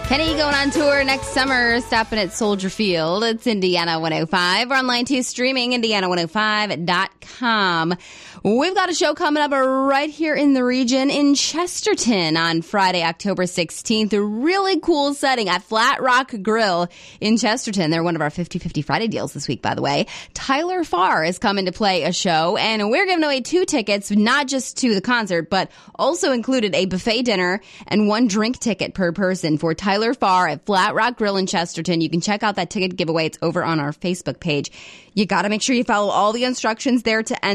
Kenny going on tour next summer, stopping at Soldier Field. It's Indiana 105. We're online too, streaming Indiana105.com. We've got a show coming up right here in the region in Chesterton on Friday, October 16th. A really cool setting at Flat Rock Grill in Chesterton. They're one of our 50-50 Friday deals this week, by the way. Tyler Farr is coming to play a show, and we're giving away 2 tickets, not just to the concert, but also included a buffet dinner and 1 drink ticket per person for Tyler Farr at Flat Rock Grill in Chesterton. You can check out that ticket giveaway. It's over on our Facebook page. You got to make sure you follow all the instructions there to enter.